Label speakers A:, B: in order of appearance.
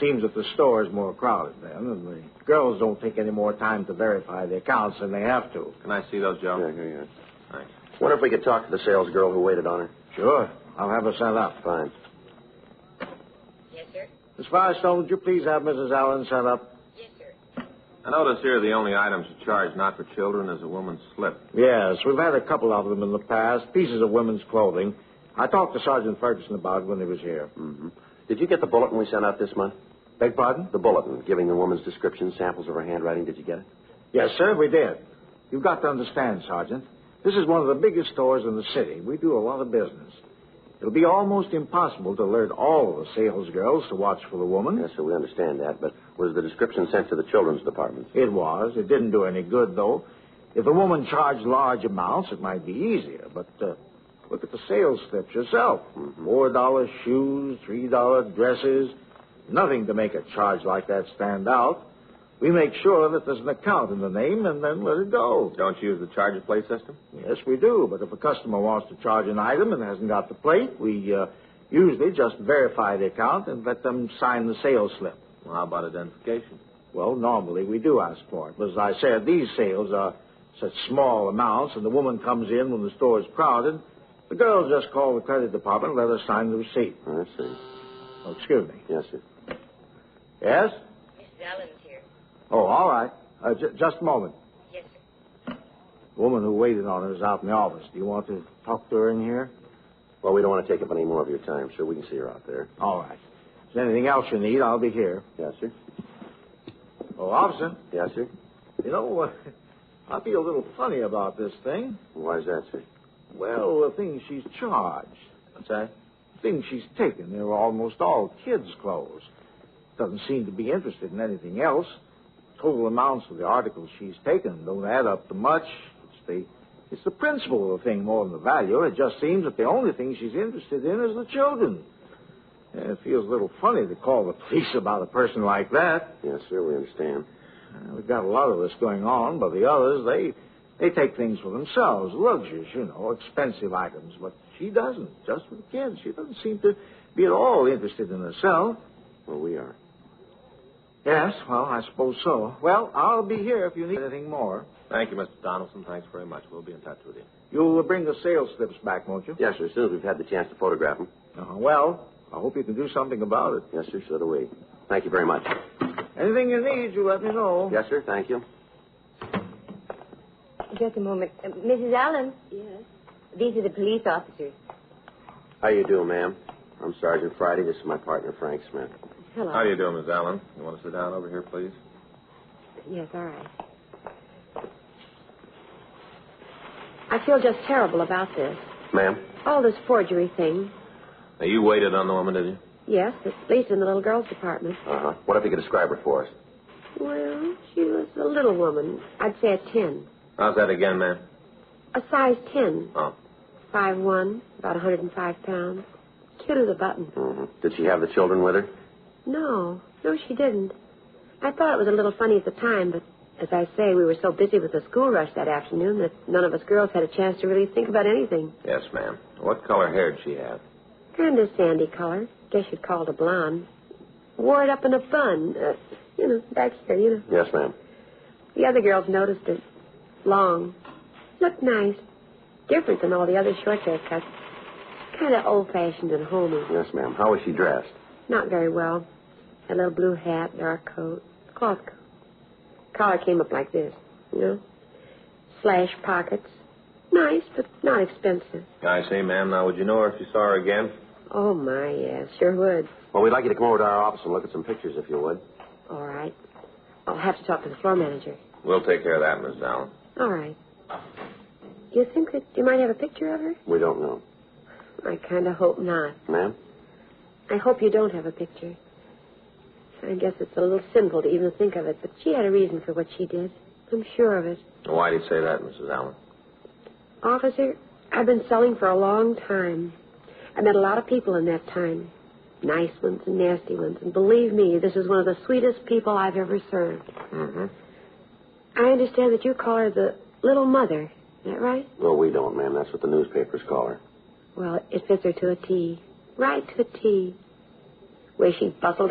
A: Seems that the store is more crowded then, and the girls don't take any more time to verify the accounts than they have to.
B: Can I see those, Joe?
C: Yeah, here you are.
B: Thanks.
C: Wonder if we could talk to the sales girl who waited on her.
A: Sure. I'll have her sent up.
C: Fine.
D: Yes, sir.
A: Miss Firestone, would you please have Mrs. Allen sent up?
D: Yes, sir.
B: I notice here the only items charged not for children is a woman's slip.
A: Yes, we've had a couple of them in the past, pieces of women's clothing. I talked to Sergeant Ferguson about it when he was here.
C: Mm-hmm. Did you get the bulletin we sent out this month?
A: Beg pardon?
C: The bulletin, giving the woman's description, samples of her handwriting. Did you get it?
A: Yes, sir, we did. You've got to understand, Sergeant. This is one of the biggest stores in the city. We do a lot of business. It'll be almost impossible to alert all of the sales girls to watch for the woman.
C: Yes, sir, we understand that. But was the description sent to the children's department?
A: It was. It didn't do any good, though. If a woman charged large amounts, it might be easier. But look at the sales slips yourself. $4 shoes, $3 dresses. Nothing to make a charge like that stand out. We make sure that there's an account in the name and then let it go.
B: Don't you use the charge and plate system?
A: Yes, we do. But if a customer wants to charge an item and hasn't got the plate, we usually just verify the account and let them sign the sales slip.
B: Well, how about identification?
A: Well, normally we do ask for it. But as I said, these sales are such small amounts, and the woman comes in when the store is crowded. The girls just call the credit department and let her sign the receipt.
C: I see.
A: Oh, excuse me.
C: Yes, sir.
A: Yes?
D: Mrs. Allen's here.
A: Oh, all right. Just a moment.
D: Yes, sir.
A: The woman who waited on her is out in the office. Do you want to talk to her in here?
C: Well, we don't want to take up any more of your time, sir. We can see her out there.
A: All right. If there's anything else you need, I'll be here.
C: Yes, sir.
A: Oh, officer,
C: Yes, sir.
A: you know, I feel a little funny about this thing.
C: Why is that, sir?
A: Well, the things she's charged. What's that? Things she's taken, they're almost all kids' clothes. Doesn't seem to be interested in anything else. Total amounts of the articles she's taken don't add up to much. It's the principle of the thing more than the value. It just seems that the only thing she's interested in is the children. It feels a little funny to call the police about a person like that.
C: Yes, sir, we understand.
A: We've got a lot of this going on, but the others, they take things for themselves, luxuries, expensive items. But she doesn't, just for the kids. She doesn't seem to be at all interested in herself.
C: Well, we are.
A: Yes, well, I suppose so. Well, I'll be here if you need anything more.
B: Thank you, Mr. Donaldson. Thanks very much. We'll be in touch with you.
A: You'll bring the sales slips back, won't you?
C: Yes, sir, as soon as we've had the chance to photograph them.
A: Well, I hope you can do something about it.
C: Yes, sir, so do we. Thank you very much.
A: Anything you need, you let me know.
C: Yes, sir, thank you.
D: Just a moment. Mrs. Allen? Yes? These are the police officers.
C: How you doing, ma'am? I'm Sergeant Friday. This is my partner, Frank Smith.
D: Hello.
B: How do you do, Miss Allen? You want to sit down over here, please?
D: Yes, all right. I feel just terrible about this.
C: Ma'am?
D: All this forgery thing.
B: Now, you waited on the woman, did you?
D: Yes, at least in the little girl's department.
C: Uh-huh. What if you could describe her for us?
D: Well, she was a little woman. I'd say a 10.
B: How's that again, ma'am?
D: A size 10.
B: Oh.
D: 5'1", about 105 pounds. Cute as a button.
C: Mm-hmm. Did she have the children with her?
D: No, she didn't. I thought it was a little funny at the time, but as I say, we were so busy with the school rush that afternoon that none of us girls had a chance to really think about anything.
B: Yes, ma'am. What color hair did she have?
D: Kind of sandy color. Guess you'd call it a blonde. Wore it up in a bun. Back here,
C: Yes, ma'am.
D: The other girls noticed it. Long. Looked nice. Different than all the other short haircuts. Kind of old-fashioned and homey.
C: Yes, ma'am. How was she dressed?
D: Not very well. A little blue hat, dark coat, cloth coat. Collar came up like this, Slash pockets. Nice, but not expensive.
B: I say, ma'am, now, would you know her if you saw her again?
D: Oh, my, yes, sure would.
C: Well, we'd like you to come over to our office and look at some pictures, if you would.
D: All right. I'll have to talk to the floor manager.
B: We'll take care of that, Miss Allen.
D: All right. Do you think that you might have a picture of her?
C: We don't know.
D: I kind of hope not.
C: Ma'am?
D: I hope you don't have a picture. I guess it's a little sinful to even think of it, but she had a reason for what she did. I'm sure of it.
B: Why do you say that, Mrs. Allen?
D: Officer, I've been selling for a long time. I met a lot of people in that time. Nice ones and nasty ones. And believe me, this is one of the sweetest people I've ever served.
B: Mm-hmm.
D: I understand that you call her the little mother. Is that right?
C: Well, we don't, ma'am. That's what the newspapers call her.
D: Well, it fits her to a T. Right to a T. Where she bustled